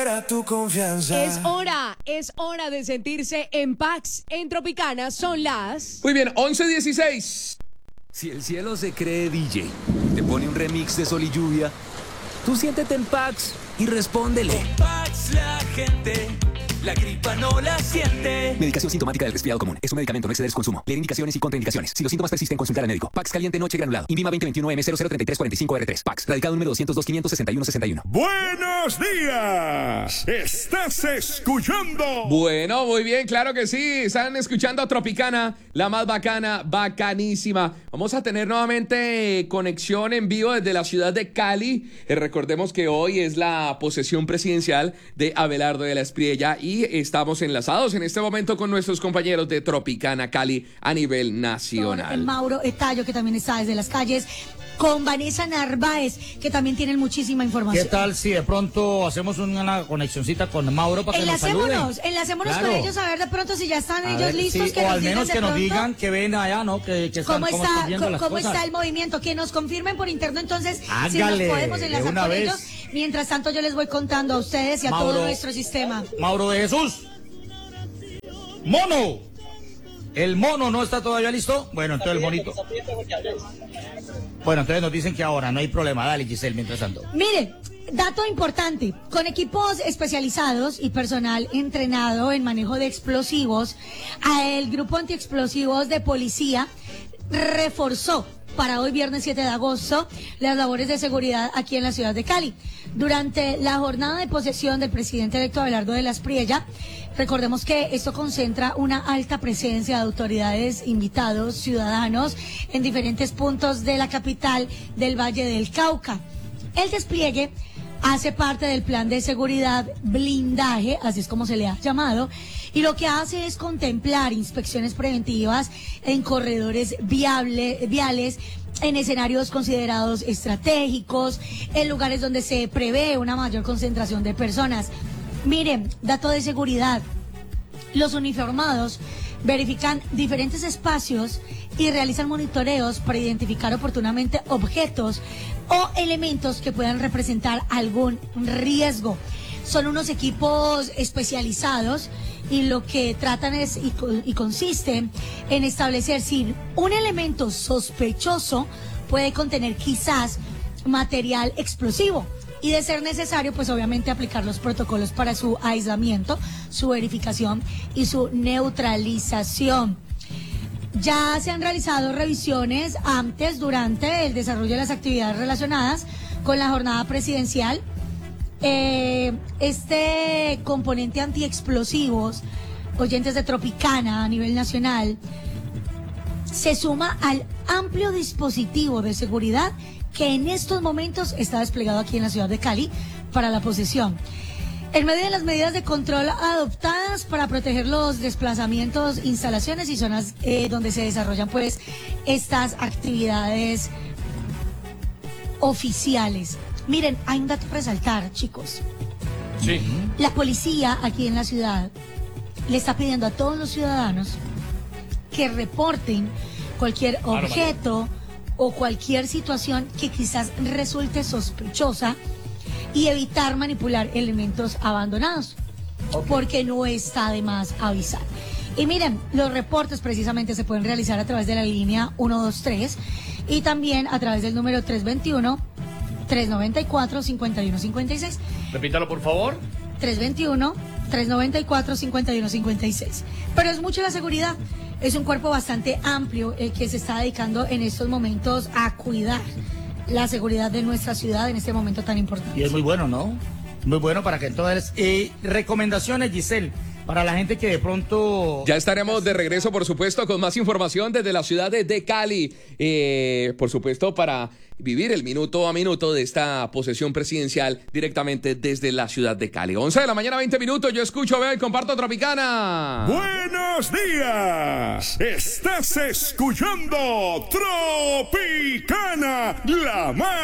quiera tu confianza. Es hora de sentirse en Pax. En Tropicana son las... Muy bien, 11:16. Si el cielo se cree DJ, te pone un remix de Sol y Lluvia, tú siéntete en Pax y respóndele. Con Pax la gente, la gripa no la siente. Medicación sintomática del resfriado común. Es un medicamento, no exceder su consumo. Leer indicaciones y contraindicaciones. Si los síntomas persisten, consultar al médico. Pax caliente noche granulado. INVIMA 2021M003345R3. Pax. Radicado número 202-561-61. ¡Buenos días! ¿Estás escuchando? Bueno, muy bien, claro que sí. Están escuchando a Tropicana, la más bacana, bacanísima. Vamos a tener nuevamente conexión en vivo desde la ciudad de Cali. Recordemos que hoy es la posesión presidencial de Abelardo de la Espriella y estamos enlazados en este momento con nuestros compañeros de Tropicana Cali a nivel nacional. Con Mauro Etayo, que también está desde las calles, con Vanessa Narváez, que también tienen muchísima información. ¿Qué tal si de pronto hacemos una conexioncita con Mauro para que nos saluden? Enlacémonos Claro. con ellos a ver de pronto si ya están ellos listos. Sí, que o nos al menos digan de que nos pronto digan que ven allá, ¿no? Que están, cómo están viendo las cómo cosas. está el movimiento, que nos confirmen por interno entonces si Hágale, nos podemos de enlazar una con vez. ellos. Mientras tanto yo les voy contando a ustedes y a Mauro. todo nuestro sistema. Mauro de Jesús. ¡Mono! ¿El mono no está todavía listo? Bueno, entonces el monito. Bueno, entonces nos dicen que ahora no hay problema. Dale, Giselle, mientras tanto. Mire, dato importante, con equipos especializados y personal entrenado en manejo de explosivos, el grupo antiexplosivos de policía reforzó para hoy viernes 7 de agosto las labores de seguridad aquí en la ciudad de Cali. Durante la jornada de posesión del presidente electo Abelardo de la Espriella, recordemos que esto concentra una alta presencia de autoridades, invitados, ciudadanos en diferentes puntos de la capital del Valle del Cauca. El despliegue hace parte del plan de seguridad blindaje, así es como se le ha llamado, y lo que hace es contemplar inspecciones preventivas en corredores viales, en escenarios considerados estratégicos, en lugares donde se prevé una mayor concentración de personas. Miren, dato de seguridad, los uniformados verifican diferentes espacios y realizan monitoreos para identificar oportunamente objetos o elementos que puedan representar algún riesgo. Son unos equipos especializados y lo que tratan es y consiste en establecer si un elemento sospechoso puede contener quizás material explosivo y de ser necesario pues obviamente aplicar los protocolos para su aislamiento, su verificación y su neutralización. Ya se han realizado revisiones antes, durante el desarrollo de las actividades relacionadas con la jornada presidencial. Este componente antiexplosivos, oyentes de Tropicana a nivel nacional, se suma al amplio dispositivo de seguridad que en estos momentos está desplegado aquí en la ciudad de Cali para la posesión. En medio de las medidas de control adoptadas para proteger los desplazamientos, instalaciones y zonas donde se desarrollan pues estas actividades oficiales. Miren, hay un dato a resaltar, chicos. Sí. La policía aquí en la ciudad le está pidiendo a todos los ciudadanos que reporten cualquier objeto o cualquier situación que quizás resulte sospechosa y evitar manipular elementos abandonados, porque no está de más avisar. Y miren, los reportes precisamente se pueden realizar a través de la línea 123 y también a través del número 321-394-5156. Repítalo, por favor. 321-394-5156. Pero es mucho la seguridad. Es un cuerpo bastante amplio el que se está dedicando en estos momentos a cuidar la seguridad de nuestra ciudad en este momento tan importante. Y es muy bueno, ¿no? Muy bueno para que entonces... recomendaciones, Giselle, para la gente que de pronto... Ya estaremos de regreso, por supuesto, con más información desde la ciudad de Cali. Por supuesto, para vivir el minuto a minuto de esta posesión presidencial directamente desde la ciudad de Cali. 11 de la mañana, 20 minutos. Yo escucho, veo y comparto Tropicana. ¡Buenos días! Estás escuchando Tropicana, la más